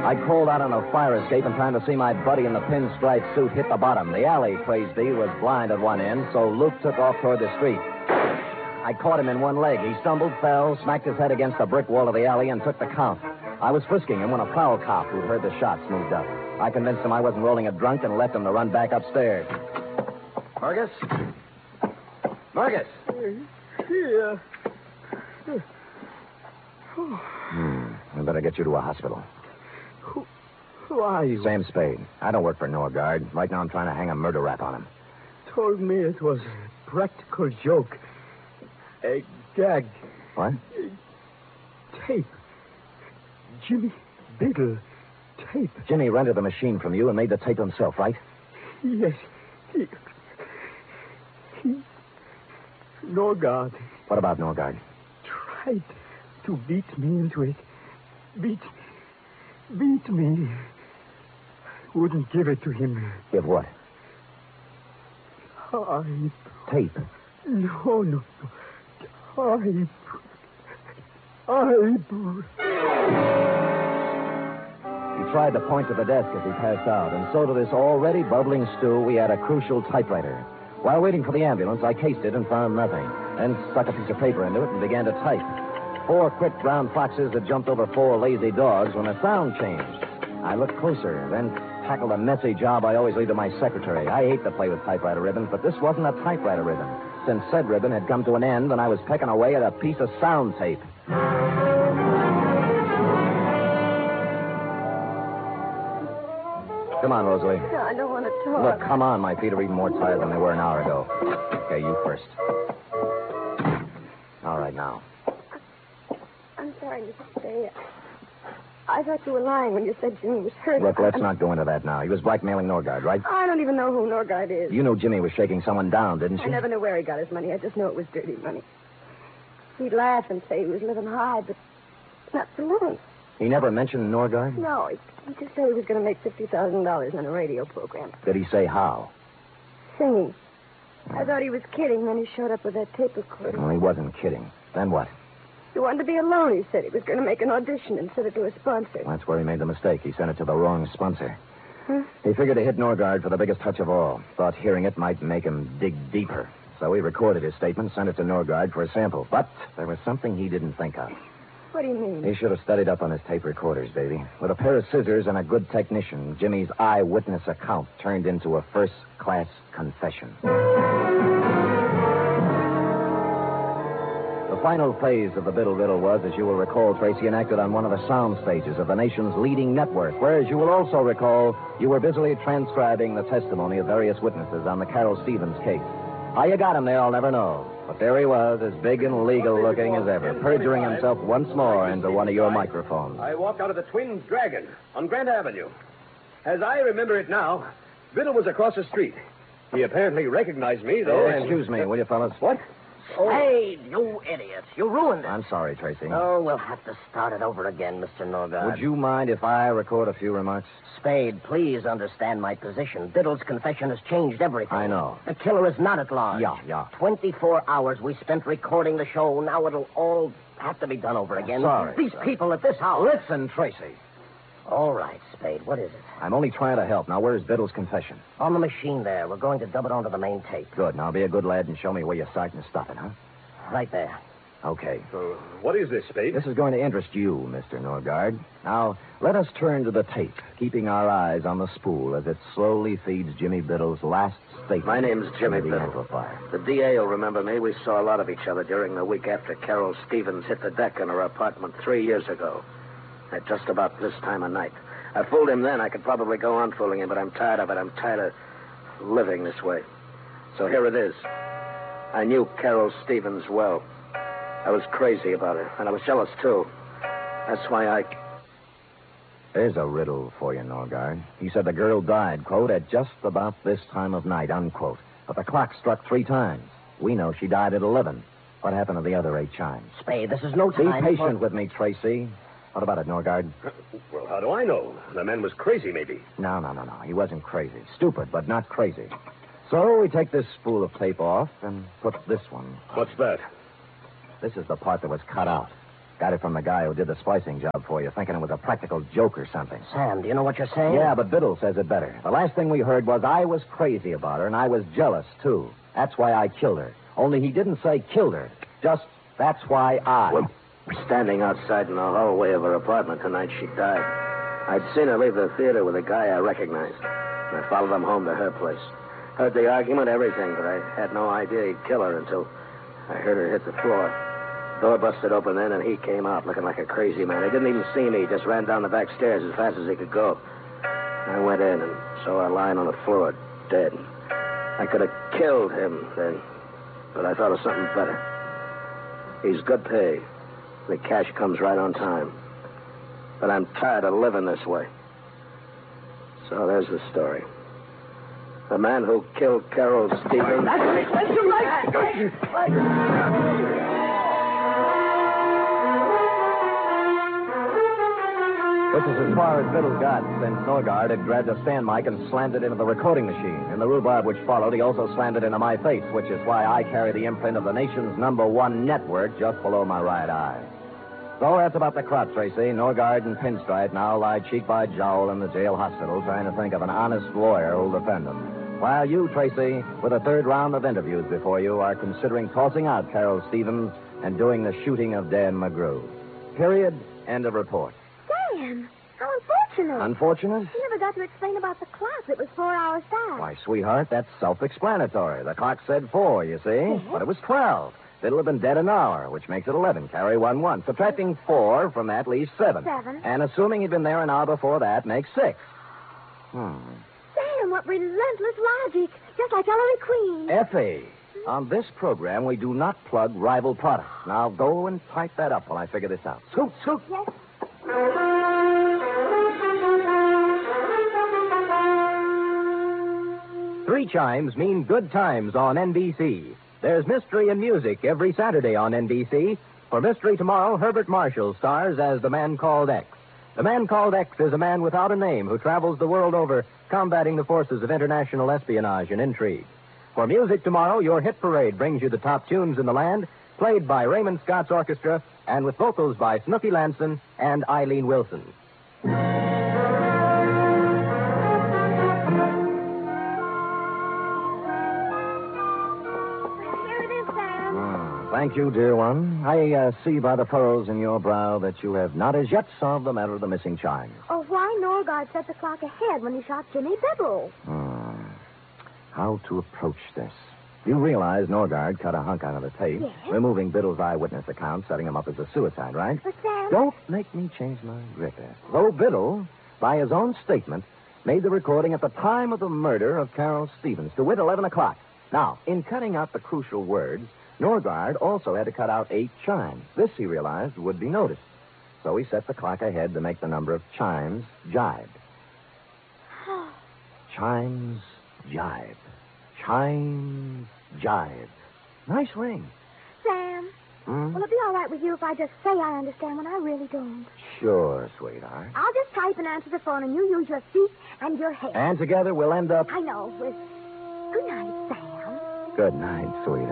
I crawled out on a fire escape in time to see my buddy in the pinstripe suit hit the bottom. The alley crazed D was blind at one end, so Luke took off toward the street. I caught him in one leg. He stumbled, fell, smacked his head against the brick wall of the alley, and took the count. I was frisking him when a prowl cop who'd heard the shots moved up. I convinced him I wasn't rolling a drunk and left him to run back upstairs. Marcus? Marcus! Here. We better get you to a hospital. Who are you? Sam Spade. I don't work for Norgard. Right now I'm trying to hang a murder rap on him. Told me it was a practical joke. A gag. What? Tape. Jimmy Biddle. Tape. Jimmy rented the machine from you and made the tape himself, right? Yes. He... Norgard. What about Norgard? Tried to beat me into it. Beat me. Wouldn't give it to him. Give what? Tape. No. He tried to point to the desk as he passed out, and so to this already bubbling stew, we had a crucial typewriter. While waiting for the ambulance, I cased it and found nothing, then stuck a piece of paper into it and began to type. 4 quick brown foxes had jumped over 4 lazy dogs when a sound changed. I looked closer, then tackled a messy job I always leave to my secretary. I hate to play with typewriter ribbons, but this wasn't a typewriter ribbon, since said ribbon had come to an end and I was pecking away at a piece of sound tape. Come on, Rosalie. No, I don't want to talk. Look, come on. My feet are even more tired than they were an hour ago. Okay, you first. All right, now. I'm sorry, Mr. Spade. I thought you were lying when you said Jimmy was hurt. Look, let's not go into that now. He was blackmailing Norgard, right? I don't even know who Norgard is. You knew Jimmy was shaking someone down, didn't you? I never knew where he got his money. I just knew it was dirty money. He'd laugh and say he was living high, but not for long. He never mentioned Norgard? No, he just said he was going to make $50,000 on a radio program. Did he say how? Singing. I thought he was kidding, then he showed up with that tape recorder. Well, he wasn't kidding. Then what? He wanted to be alone, he said. He was going to make an audition and send it to a sponsor. That's where he made the mistake. He sent it to the wrong sponsor. Huh? He figured to hit Norgard for the biggest touch of all. Thought hearing it might make him dig deeper. So he recorded his statement, sent it to Norgard for a sample. But there was something he didn't think of. What do you mean? He should have studied up on his tape recorders, baby. With a pair of scissors and a good technician, Jimmy's eyewitness account turned into a first-class confession. The final phase of the Biddle Riddle was, as you will recall, Tracy, enacted on one of the sound stages of the nation's leading network, where, as you will also recall, you were busily transcribing the testimony of various witnesses on the Carol Stevens case. How you got him there, I'll never know. But there he was, as big and legal-looking as ever, perjuring himself once more into one of your microphones. I walked out of the Twin Dragon on Grant Avenue. As I remember it now, Biddle was across the street. He apparently recognized me, though. Excuse me, will you, fellas? What? Spade, you idiots. You ruined it. I'm sorry, Tracy. Oh, we'll have to start it over again, Mr. Norgard. Would you mind if I record a few remarks? Spade, please understand my position. Biddle's confession has changed everything. I know. The killer is not at large. Yeah. 24 hours we spent recording the show. Now it'll all have to be done over again. Sorry. These people at this house. Listen, Tracy. All right, Spade. What is it? I'm only trying to help. Now, where's Biddle's confession? On the machine there. We're going to dub it onto the main tape. Good. Now, be a good lad and show me where you're starting to stop it, huh? Right there. Okay. What is this, Spade? This is going to interest you, Mr. Norgard. Now, let us turn to the tape, keeping our eyes on the spool as it slowly feeds Jimmy Biddle's last statement. My name's Jimmy the Biddle. amplifier. The DA will remember me. We saw a lot of each other during the week after Carol Stevens hit the deck in her apartment 3 years ago. At just about this time of night. I fooled him then. I could probably go on fooling him, but I'm tired of it. I'm tired of living this way. So here it is. I knew Carol Stevens well. I was crazy about her, and I was jealous, too. That's why There's a riddle for you, Norgard. He said the girl died, quote, at just about this time of night, unquote. But the clock struck 3 times. We know she died at 11. What happened to the other 8 chimes? Spade, this is no Be time. patient with me, Tracy. What about it, Norgard? Well, how do I know? The man was crazy, maybe. No. He wasn't crazy. Stupid, but not crazy. So we take this spool of tape off and put this one. What's that? This is the part that was cut out. Got it from the guy who did the splicing job for you, thinking it was a practical joke or something. Sam, do you know what you're saying? Yeah, but Biddle says it better. The last thing we heard was I was crazy about her, and I was jealous, too. That's why I killed her. Only he didn't say killed her. Just, that's why I... We're standing outside in the hallway of her apartment the night she died. I'd seen her leave the theater with a guy I recognized. And I followed him home to her place. Heard the argument, everything, but I had no idea he'd kill her until I heard her hit the floor. Door busted open then, and he came out looking like a crazy man. He didn't even see me. He just ran down the back stairs as fast as he could go. I went in and saw her lying on the floor, dead. I could have killed him then, but I thought of something better. He's good pay. The cash comes right on time. But I'm tired of living this way. So there's the story. The man who killed Carol Stevens... That's your Which is as far as Biddle got, since Norgard had grabbed a stand mic and slammed it into the recording machine. In the rhubarb which followed, he also slammed it into my face, which is why I carry the imprint of the nation's #1 network just below my right eye. So that's about the crop, Tracy. Norgard and Pinstripe now lie cheek by jowl in the jail hospital trying to think of an honest lawyer who'll defend them. While you, Tracy, with a third round of interviews before you, are considering tossing out Carol Stevens and doing the shooting of Dan McGrew. Period. End of report. Sam, how unfortunate. Unfortunate? You never got to explain about the clock. It was 4 hours back. Why, sweetheart, that's self-explanatory. The clock said 4, you see? Yes. But it was 12. It'll have been dead an hour, which makes it 11. Carry 1. Subtracting 4 from that leaves 7. 7. And assuming he'd been there an hour before that makes 6. Sam, what relentless logic. Just like Ellery Queen. Effie, on this program, we do not plug rival products. Now go and type that up while I figure this out. Scoot, scoot. Yes. 3 chimes mean good times on NBC. There's mystery and music every Saturday on NBC. For Mystery Tomorrow, Herbert Marshall stars as the Man Called X. The Man Called X is a man without a name who travels the world over combating the forces of international espionage and intrigue. For Music Tomorrow, your hit parade brings you the top tunes in the land, played by Raymond Scott's orchestra and with vocals by Snooky Lanson and Eileen Wilson. Thank you, dear one. I see by the furrows in your brow that you have not as yet solved the matter of the missing chimes. Oh, why Norgard set the clock ahead when he shot Jimmy Biddle? How to approach this? You realize Norgard cut a hunk out of the tape, Yes. removing Biddle's eyewitness account, setting him up as a suicide, right? But Sam... Don't make me change my gripper. Though Biddle, by his own statement, made the recording at the time of the murder of Carol Stevens, to wit, 11 o'clock. Now, in cutting out the crucial words, Norgard also had to cut out 8 chimes. This, he realized, would be noticed. So he set the clock ahead to make the number of chimes jibe. Chimes jibe. Chimes jibe. Nice ring. Sam, will it be all right with you if I just say I understand when I really don't? Sure, sweetheart. I'll just type and answer the phone, and you use your feet and your head. And together we'll end up... I know, with... Good night, Sam. Good night, sweetheart.